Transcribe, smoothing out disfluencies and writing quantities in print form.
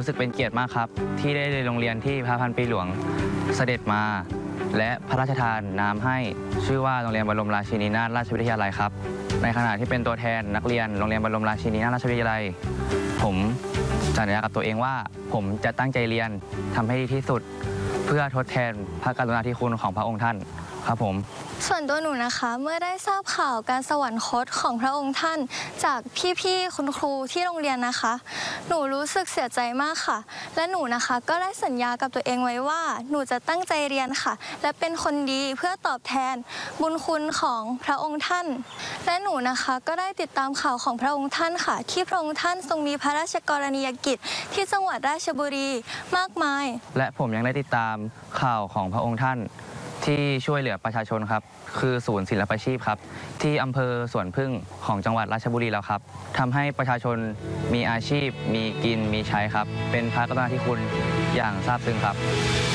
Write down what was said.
รู้สึกเป็นเกียรติมากครับที่ได้เรียนโรงเรียนที่พระพันปีหลวงเสด็จมา และพระราชทานนามให้ชื่อว่าโรงเรียนบรมราชินีนาถราชวิทยาลัยครับในขณะที่เป็นตัวแทนนักเรียนโรงเรียนบรมราชินีนาถราชวิทยาลัยผมสัญญากับตัวเองว่าผมจะตั้งใจเรียนทำให้ดีที่สุดเพื่อทดแทนพระกรุณาธิคุณของพระองค์ท่านครับผมส่วนตัวหนูนะคะเมื่อได้ทราบข่าวการสวรรคตของพระองค์ท่านจากพี่ๆคุณครูที่โรงเรียนนะคะหนูรู้สึกเสียใจมากค่ะและหนูนะคะก็ได้สัญญากับตัวเองไว้ว่าหนูจะตั้งใจเรียนค่ะและเป็นคนดีเพื่อตอบแทนบุญคุณของพระองค์ท่านและหนูนะคะก็ได้ติดตามข่าวของพระองค์ท่านค่ะที่พระองค์ท่านทรงมีพระราชกรณียกิจที่จังหวัดราชบุรีมากมายและผมยังได้ติดตามข่าวของพระองค์ท่านที่ช่วยเหลือประชาชนครับคือศูนย์ศิลปาชีพครับที่อำเภอสวนพึ่งของจังหวัดราชบุรีแล้วครับทำให้ประชาชนมีอาชีพมีกินมีใช้ครับเป็นพระกรุณาธิคุณอย่างซาบซึ้งครับ